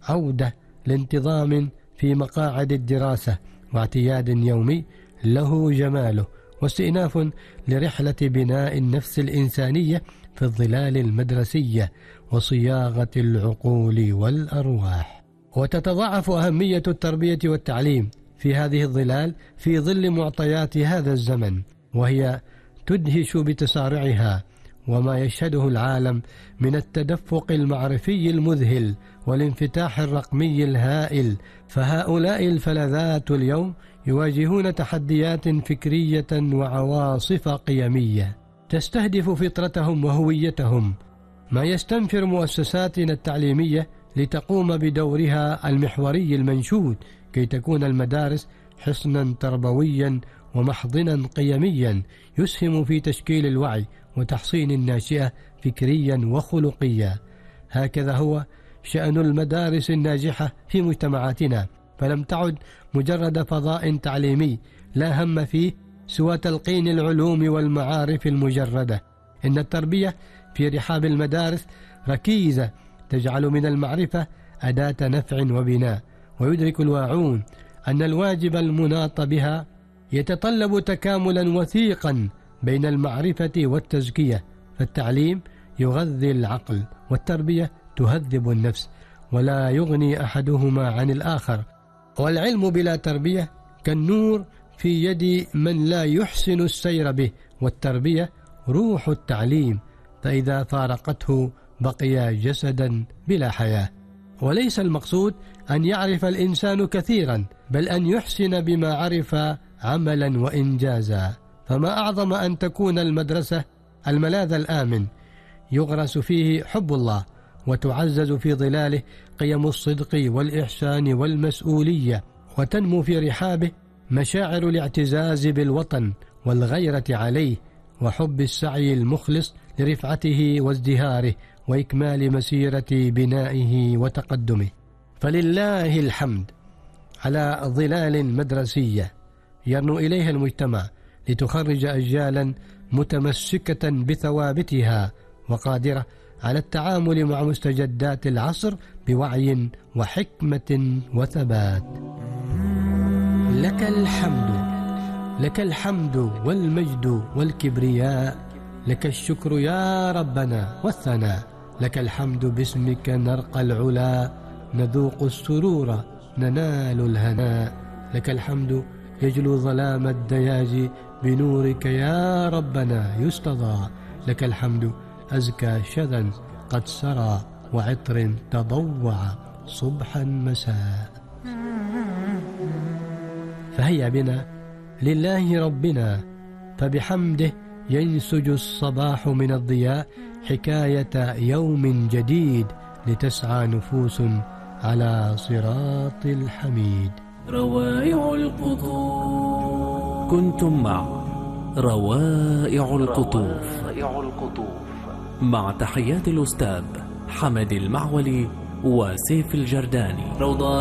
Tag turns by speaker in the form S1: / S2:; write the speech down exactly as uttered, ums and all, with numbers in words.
S1: عودة لانتظام في مقاعد الدراسة واعتياد يومي له جماله، واستئناف لرحلة بناء النفس الإنسانية في الظلال المدرسية وصياغة العقول والأرواح. وتتضاعف أهمية التربية والتعليم في هذه الظلال في ظل معطيات هذا الزمن، وهي تدهش بتسارعها وما يشهده العالم من التدفق المعرفي المذهل والانفتاح الرقمي الهائل. فهؤلاء الفلذات اليوم يواجهون تحديات فكرية وعواصف قيمية تستهدف فطرتهم وهويتهم، ما يستنفر مؤسساتنا التعليمية لتقوم بدورها المحوري المنشود كي تكون المدارس حصنا تربويا ومحضنا قيميا يسهم في تشكيل الوعي وتحصين الناشئة فكريا وخلقيا. هكذا هو شأن المدارس الناجحة في مجتمعاتنا، فلم تعد مجرد فضاء تعليمي لا هم فيه سوى تلقين العلوم والمعارف المجردة. إن التربية في رحاب المدارس ركيزة تجعل من المعرفة أداة نفع وبناء، ويدرك الواعون أن الواجب المناط بها يتطلب تكاملا وثيقا بين المعرفة والتزكية، فالتعليم يغذي العقل والتربية تهذب النفس، ولا يغني أحدهما عن الآخر. والعلم بلا تربية كالنور في يد من لا يحسن السير به، والتربية روح التعليم، فإذا فارقته بقي جسدا بلا حياة. وليس المقصود أن يعرف الإنسان كثيرا، بل أن يحسن بما عرف عملا وإنجازا. فما أعظم أن تكون المدرسة الملاذ الآمن يغرس فيه حب الله، وتعزز في ظلاله قيم الصدق والإحسان والمسؤولية، وتنمو في رحابه مشاعر الاعتزاز بالوطن والغيرة عليه، وحب السعي المخلص لرفعته وازدهاره وإكمال مسيرة بنائه وتقدمه. فلله الحمد على ظلال مدرسية يرنو إليها المجتمع لتخرج أجيالا متمسكة بثوابتها وقادرة على التعامل مع مستجدات العصر بوعي وحكمة وثبات. لك الحمد، لك الحمد والمجد والكبرياء، لك الشكر يا ربنا والثناء، لك الحمد باسمك نرقى العلا، نذوق السرور ننال الهناء، لك الحمد يجلو ظلام الدياج، بنورك يا ربنا يستضاء، لك الحمد أزكى شذا قد سرى، وعطر تضوع صبحا مساء. فهيا بنا لله ربنا، فبحمده ينسج الصباح من الضياء، حكاية يوم جديد لتسعى نفوس على صراط الحميد.
S2: روائع القطوف. كنتم مع روائع القطوف مع تحيات الأستاذ حمد المعولي وسيف الجرداني. روضة